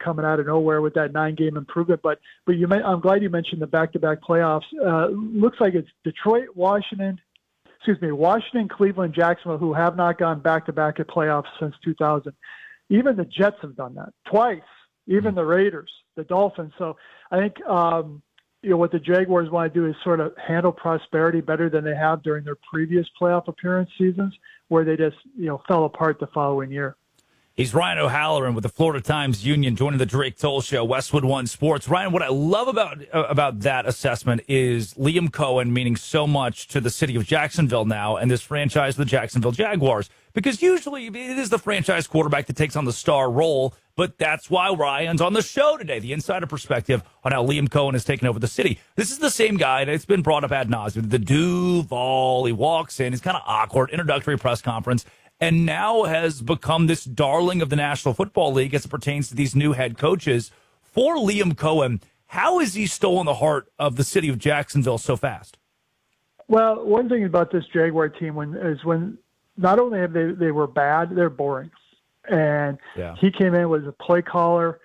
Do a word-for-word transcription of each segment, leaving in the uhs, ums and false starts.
coming out of nowhere with that nine-game improvement. But but you may, I'm glad you mentioned the back-to-back playoffs. Uh, looks like it's Detroit, Washington, excuse me, Washington, Cleveland, Jacksonville, who have not gone back-to-back at playoffs since two thousand. Even the Jets have done that twice. Even the Raiders, the Dolphins. So I think um, you know what the Jaguars want to do is sort of handle prosperity better than they have during their previous playoff appearance seasons, where they just you know fell apart the following year. He's Ryan O'Halloran with the Florida Times Union, joining the Drake Toll Show, Westwood One Sports. Ryan, what I love about uh, about that assessment is Liam Cohen meaning so much to the city of Jacksonville now and this franchise, the Jacksonville Jaguars, because usually it is the franchise quarterback that takes on the star role, but that's why Ryan's on the show today, the insider perspective on how Liam Cohen has taken over the city. This is the same guy, and it's been brought up ad nauseum, the Duval. He walks in, he's kind of awkward, introductory press conference, and now has become this darling of the National Football League as it pertains to these new head coaches. For Liam Cohen, how has he stolen the heart of the city of Jacksonville so fast? Well, one thing about this Jaguar team when, is when not only have they, they were bad, they're boring. And yeah. he came in was a play caller,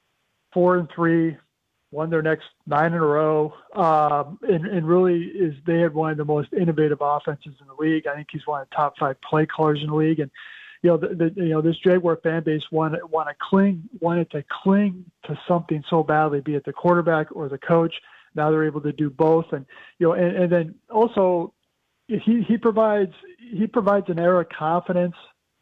four and three, won their next nine in a row, um, and, and really is they had one of the most innovative offenses in the league. I think he's one of the top five play callers in the league, and you know, the, the, you know, this Jaguar fan base wanted want to cling wanted to cling to something so badly, be it the quarterback or the coach. Now they're able to do both, and you know, and, and then also he he provides he provides an air of confidence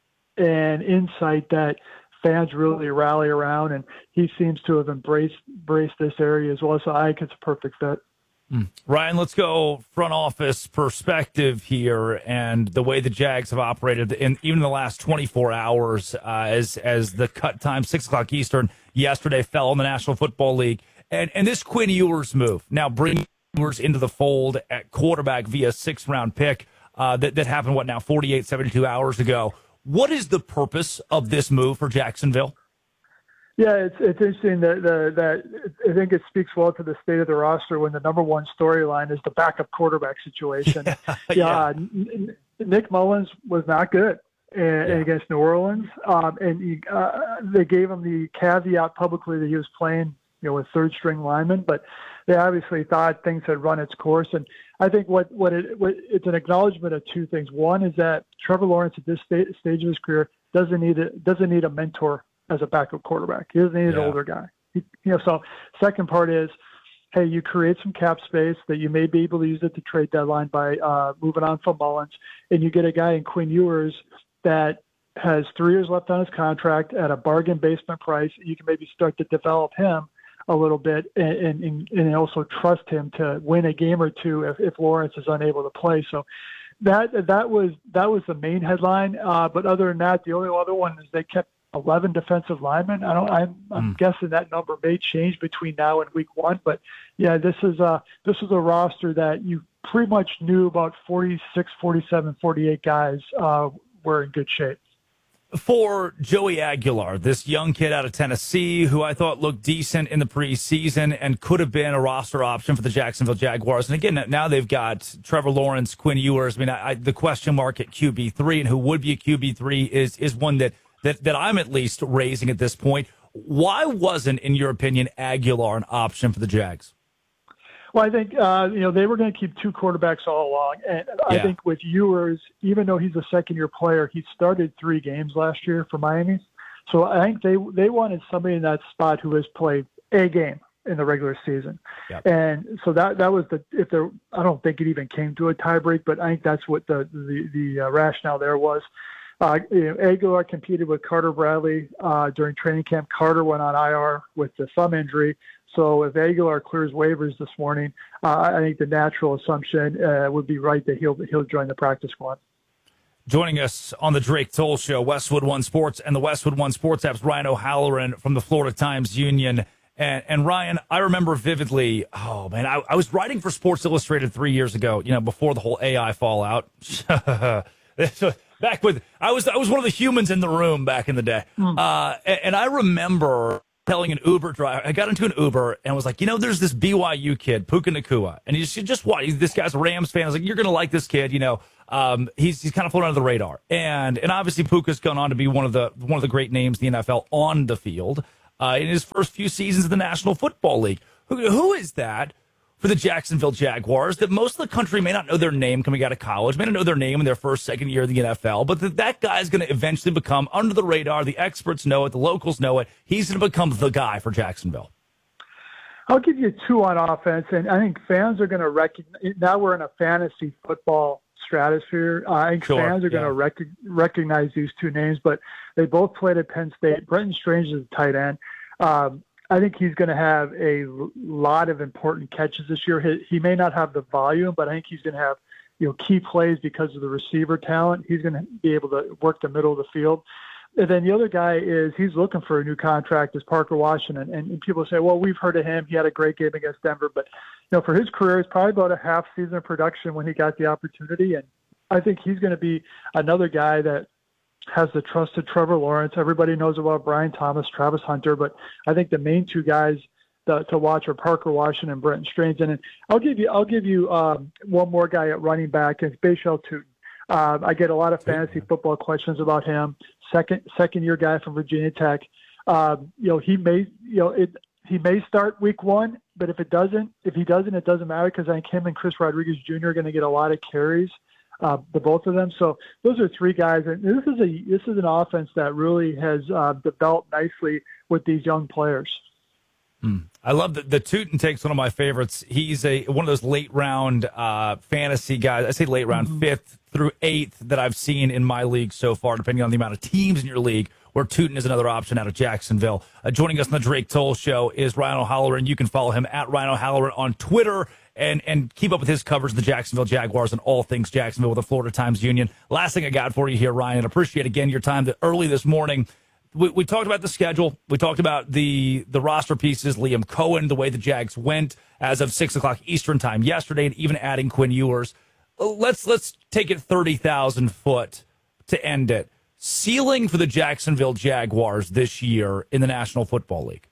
and insight that fans really rally around, and he seems to have embraced embraced this area as well. So I think it's a perfect fit. Mm. Ryan, let's go front office perspective here and the way the Jags have operated in even the last twenty-four hours uh, as as the cut time, six o'clock Eastern, yesterday fell in the National Football League. And, and this Quinn Ewers move, now bringing Ewers into the fold at quarterback via sixth-round pick uh, that, that happened, what now, forty-eight, seventy-two hours ago. What is the purpose of this move for Jacksonville? Yeah, it's it's interesting that the, that I think it speaks well to the state of the roster when the number one storyline is the backup quarterback situation. yeah, yeah. Uh, Nick Mullins was not good uh, yeah. against New Orleans, um, and he, uh, they gave him the caveat publicly that he was playing, you know, with third string linemen, but they obviously thought things had run its course. And I think what, what it, what, it's an acknowledgement of two things. One is that Trevor Lawrence at this sta- stage of his career doesn't need a, doesn't need a mentor as a backup quarterback. He doesn't need yeah. an older guy. He, you know, so second part is, hey, you create some cap space that you may be able to use at the trade deadline by uh, moving on from Mullins, and you get a guy in Quinn Ewers that has three years left on his contract at a bargain basement price. You can maybe start to develop him a little bit and, and, and also trust him to win a game or two if, if Lawrence is unable to play. So that that was that was the main headline. Uh, but other than that, the only other one is they kept eleven defensive linemen. I don't. I'm, I'm mm. guessing that number may change between now and week one. But yeah, this is a this is a roster that you pretty much knew about forty-six, forty-seven, forty-eight guys uh, were in good shape. For Joey Aguilar, this young kid out of Tennessee who I thought looked decent in the preseason and could have been a roster option for the Jacksonville Jaguars. And again, now they've got Trevor Lawrence, Quinn Ewers. I mean, I, I, the question mark at Q B three and who would be a Q B three is is one that, that, that I'm at least raising at this point. Why wasn't, in your opinion, Aguilar an option for the Jags? Well, I think, uh, you know, they were going to keep two quarterbacks all along. And I yeah. think with Ewers, even though he's a second-year player, he started three games last year for Miami. So I think they they wanted somebody in that spot who has played a game in the regular season. Yep. And so that that was the – if there, I don't think it even came to a tiebreak, but I think that's what the, the, the uh, rationale there was. Uh, you know, Aguilar competed with Carter Bradley uh, during training camp. Carter went on I R with the thumb injury. So if Aguilar clears waivers this morning, uh, I think the natural assumption uh, would be right that he'll he'll join the practice squad. Joining us on the Drake Toll Show, Westwood One Sports and the Westwood One Sports app's Ryan O'Halloran from the Florida Times Union. And, and Ryan, I remember vividly, oh, man, I, I was writing for Sports Illustrated three years ago, you know, before the whole A I fallout. Back with, I was I was one of the humans in the room back in the day. Mm. Uh, and, and I remember telling an Uber driver, I got into an Uber and was like, you know, there's this B Y U kid, Puka Nacua, and he's just, just what, this guy's a Rams fan. I was like, you're going to like this kid, you know, um, he's he's kind of flown under the radar. And and obviously Puka's gone on to be one of the one of the great names in the N F L on the field. uh, in his first few seasons in the National Football League. Who, who is that for the Jacksonville Jaguars that most of the country may not know their name coming out of college, may not know their name in their first, second year of the N F L, but that, that guy is going to eventually become under the radar. The experts know it. The locals know it. He's going to become the guy for Jacksonville. I'll give you two on offense, and I think fans are going to recognize. Now we're in a fantasy football stratosphere. Uh, I think Sure, fans are yeah. going to rec- recognize these two names, but they both played at Penn State. Brenton Strange is a tight end. Um, I think he's going to have a l- lot of important catches this year. He, he may not have the volume, but I think he's going to have you know key plays because of the receiver talent. He's going to be able to work the middle of the field. And then the other guy is he's looking for a new contract is Parker Washington. And, and people say, well, we've heard of him. He had a great game against Denver. But, you know, for his career, it's probably about a half season of production when he got the opportunity. And I think he's going to be another guy that has the trust of Trevor Lawrence. Everybody knows about Brian Thomas, Travis Hunter. But I think the main two guys to, to watch are Parker Washington and Brenton Strange. And I'll give you I'll give you um, one more guy at running back. It's Bashal Tutin. Uh, I get a lot of fantasy football questions about him. Second, second year guy from Virginia Tech. Um, you know, he may, you know, it, he may start week one, but if it doesn't, if he doesn't, it doesn't matter because I think him and Chris Rodriguez Junior are going to get a lot of carries, uh, the both of them. So those are three guys, and this is a this is an offense that really has uh, developed nicely with these young players. Mm. I love that the Tutin takes one of my favorites. He's a one of those late round uh, fantasy guys. I say late round, mm-hmm. fifth through eighth that I've seen in my league so far, depending on the amount of teams in your league, where Tutin is another option out of Jacksonville. Uh, joining us on the Drake Toll Show is Ryan O'Halloran. You can follow him at Ryan O'Halloran on Twitter and, and keep up with his coverage of the Jacksonville Jaguars and all things Jacksonville with the Florida Times-Union. Last thing I got for you here, Ryan, appreciate again your time early this morning. We, we talked about the schedule. We talked about the the roster pieces, Liam Cohen, the way the Jags went as of six o'clock Eastern time yesterday, and even adding Quinn Ewers. Let's let's take it thirty thousand foot to end it. Ceiling for the Jacksonville Jaguars this year in the National Football League.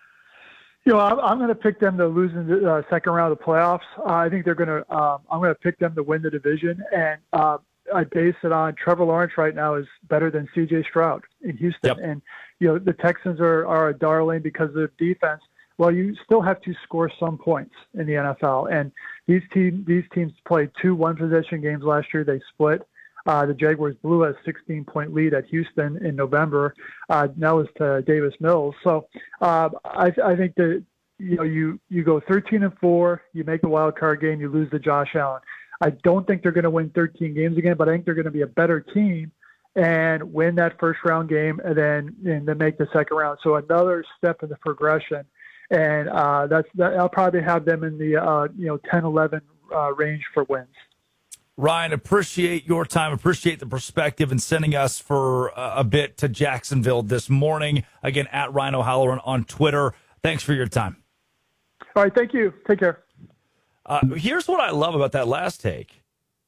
You know, I'm, I'm going to pick them to lose in the uh, second round of the playoffs. Uh, I think they're going to. Um, I'm going to pick them to win the division, and uh, I base it on Trevor Lawrence right now is better than C J Stroud in Houston, yep. and you know the Texans are are a darling because of their defense. Well, you still have to score some points in the N F L, and these team these teams played two one possession games last year. They split. Uh, the Jaguars blew a sixteen point lead at Houston in November. Uh, now it's to Davis Mills. So uh, I, I think that you know you you go thirteen and four, you make the wild card game, you lose to Josh Allen. I don't think they're going to win thirteen games again, but I think they're going to be a better team and win that first round game, and then and then make the second round. So another step in the progression, and uh, that's that, I'll probably have them in the uh, you know ten eleven uh, range for wins. Ryan, appreciate your time, appreciate the perspective and sending us for a bit to Jacksonville this morning. Again, at Ryan O'Halloran on Twitter. Thanks for your time. All right, thank you. Take care. Uh, here's what I love about that last take.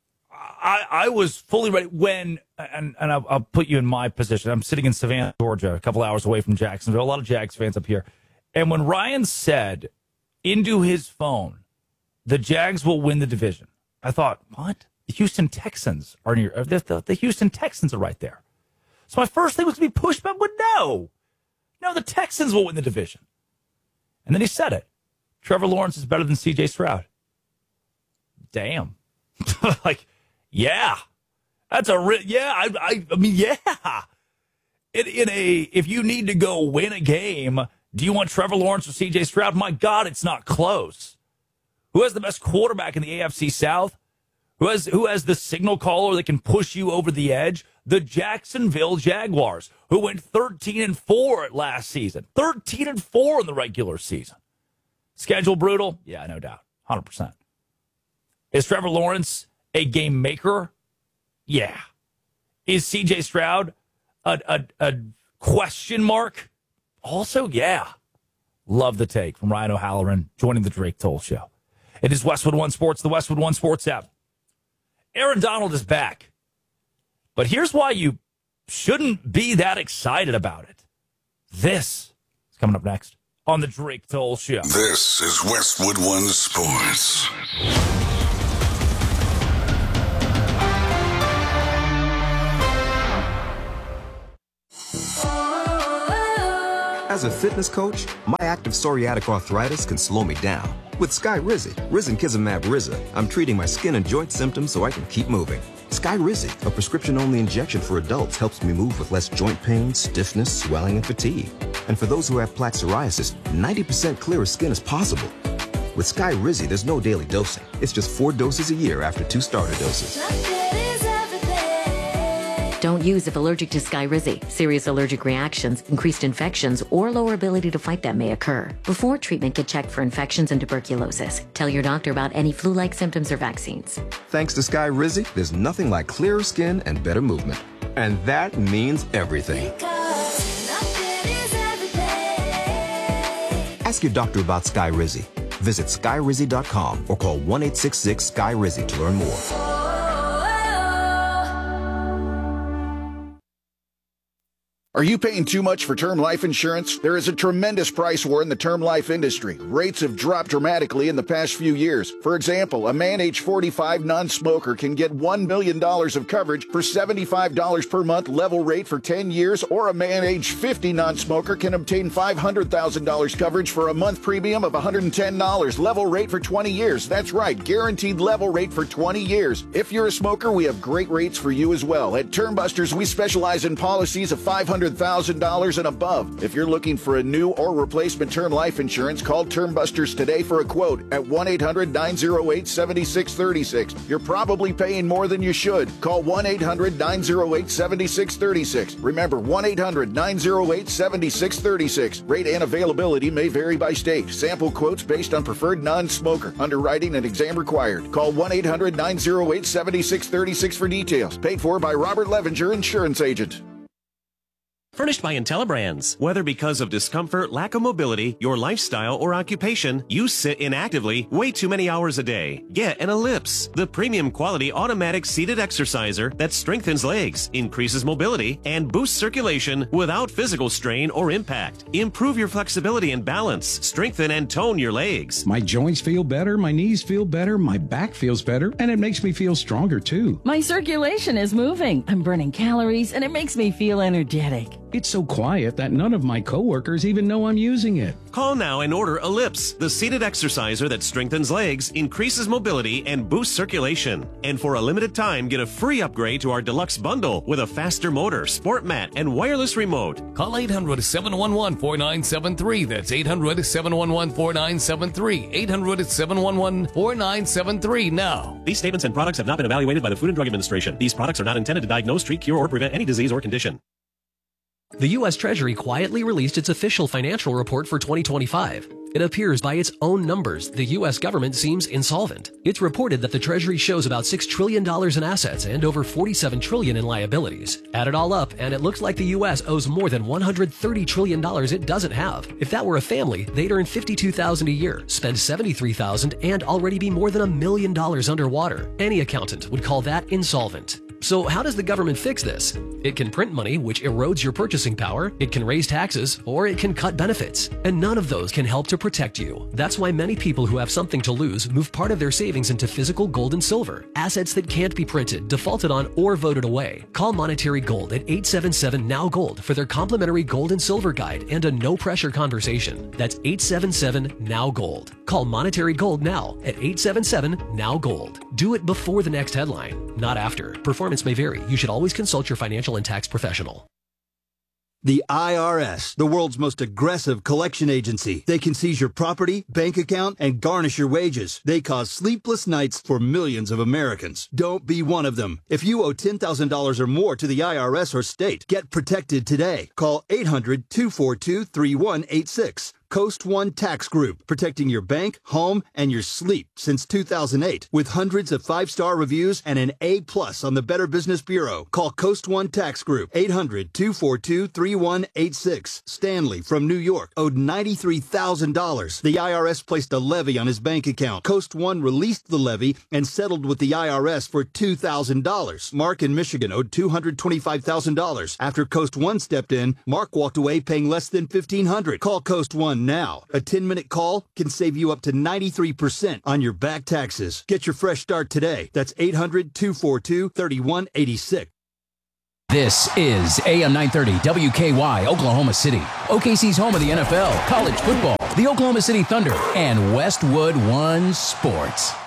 I, I was fully ready when, and, and I'll, I'll put you in my position. I'm sitting in Savannah, Georgia, a couple hours away from Jacksonville. A lot of Jags fans up here. And when Ryan said into his phone, the Jags will win the division, I thought, what? The Houston Texans are near. The, the, the Houston Texans are right there. So my first thing was to be pushed back, but no. No, the Texans will win the division. And then he said it. Trevor Lawrence is better than C J Stroud. Damn. Like, yeah. That's a re- yeah, I, I I mean, yeah. In, in a if you need to go win a game, do you want Trevor Lawrence or C J Stroud? My God, it's not close. Who has the best quarterback in the A F C South? Who has who has the signal caller that can push you over the edge? The Jacksonville Jaguars, who went thirteen and four last season. thirteen and four in the regular season. Schedule brutal? Yeah, no doubt. one hundred percent. Is Trevor Lawrence a game maker? Yeah. Is C J Stroud a, a, a question mark? Also, yeah. Love the take from Ryan O'Halloran joining the Drake Toll Show. It is Westwood One Sports, the Westwood One Sports app. Aaron Donald is back. But here's why you shouldn't be that excited about it. This is coming up next on the Drake Toll Show. This is Westwood One Sports. As a fitness coach, my active psoriatic arthritis can slow me down. With Skyrizi, Risankizumab Riza, I'm treating my skin and joint symptoms so I can keep moving. Skyrizi, a prescription-only injection for adults, helps me move with less joint pain, stiffness, swelling, and fatigue. And for those who have plaque psoriasis, ninety percent clearer skin is possible. With Skyrizi, there's no daily dosing. It's just four doses a year after two starter doses. Don't use if allergic to Skyrizi. Serious allergic reactions, increased infections, or lower ability to fight them may occur. Before treatment, get checked for infections and tuberculosis. Tell your doctor about any flu-like symptoms or vaccines. Thanks to Skyrizi, there's nothing like clearer skin and better movement. And that means everything. Ask your doctor about Skyrizi. Visit skyrizi dot com or call one eight six six Sky Rizzi to learn more. Are you paying too much for term life insurance? There is a tremendous price war in the term life industry. Rates have dropped dramatically in the past few years. For example, a man age forty-five non-smoker can get one million dollars of coverage for seventy-five dollars per month level rate for ten years, or a man age fifty non-smoker can obtain five hundred thousand dollars coverage for a month premium of one hundred ten dollars level rate for twenty years. That's right, guaranteed level rate for twenty years. If you're a smoker, we have great rates for you as well. At Term Busters, we specialize in policies of five hundred thousand dollars and above. If you're looking for a new or replacement term life insurance, call Term Busters today for a quote at one eight hundred nine oh eight seven six three six. You're probably paying more than you should. Call one eight hundred nine oh eight seven six three six. Remember, one eight hundred nine oh eight seven six three six. Rate and availability may vary by state. Sample quotes based on preferred non-smoker. Underwriting and exam required. Call one eight hundred nine oh eight seven six three six for details. Paid for by Robert Levenger, Insurance Agent. Furnished by IntelliBrands. Whether because of discomfort, lack of mobility, your lifestyle, or occupation, you sit inactively way too many hours a day. Get an Ellipse, the premium quality automatic seated exerciser that strengthens legs, increases mobility, and boosts circulation without physical strain or impact. Improve your flexibility and balance, strengthen and tone your legs. My joints feel better, my knees feel better, my back feels better, and it makes me feel stronger too. My circulation is moving. I'm burning calories, and it makes me feel energetic. It's so quiet that none of my coworkers even know I'm using it. Call now and order Ellipse, the seated exerciser that strengthens legs, increases mobility, and boosts circulation. And for a limited time, get a free upgrade to our deluxe bundle with a faster motor, sport mat, and wireless remote. Call eight hundred seven one one four nine seven three. That's eight hundred seven one one four nine seven three. eight hundred seven one one four nine seven three now. These statements and products have not been evaluated by the Food and Drug Administration. These products are not intended to diagnose, treat, cure, or prevent any disease or condition. The U S Treasury quietly released its official financial report for twenty twenty-five. It appears by its own numbers the U S government seems insolvent. It's reported that the Treasury shows about six trillion dollars in assets and over forty-seven trillion dollars in liabilities. Add it all up, and it looks like the U S owes more than one hundred thirty trillion dollars it doesn't have. If that were a family, they'd earn fifty-two thousand dollars a year, spend seventy-three thousand dollars, and already be more than a million dollars underwater. Any accountant would call that insolvent. So how does the government fix this? It can print money, which erodes your purchasing power, it can raise taxes, or it can cut benefits. And none of those can help to protect you. That's why many people who have something to lose move part of their savings into physical gold and silver, assets that can't be printed, defaulted on, or voted away. Call Monetary Gold at eight seven seven N O W Gold for their complimentary gold and silver guide and a no-pressure conversation. That's eight seven seven N O W Gold. Call Monetary Gold now at eight seven seven N O W Gold. Do it before the next headline, not after. Performance may vary. You should always consult your financial and tax professional. The I R S, the world's most aggressive collection agency. They can seize your property, bank account, and garnish your wages. They cause sleepless nights for millions of Americans. Don't be one of them. If you owe ten thousand dollars or more to the I R S or state, get protected today. Call eight hundred two four two three one eight six. Coast One Tax Group, protecting your bank, home, and your sleep since two thousand eight. With hundreds of five-star reviews and an A plus on the Better Business Bureau. Call Coast One Tax Group, eight hundred two four two three one eight six. Stanley from New York owed ninety-three thousand dollars. The I R S placed a levy on his bank account. Coast One released the levy and settled with the I R S for two thousand dollars. Mark in Michigan owed two hundred twenty-five thousand dollars. After Coast One stepped in, Mark walked away paying less than fifteen hundred dollars. Call Coast One now. A ten-minute call can save you up to ninety-three percent on your back taxes. Get your fresh start today. That's eight hundred two four two three one eight six. This is A M nine thirty W K Y, Oklahoma City. O K C's home of the N F L, college football, the Oklahoma City Thunder, and Westwood One Sports.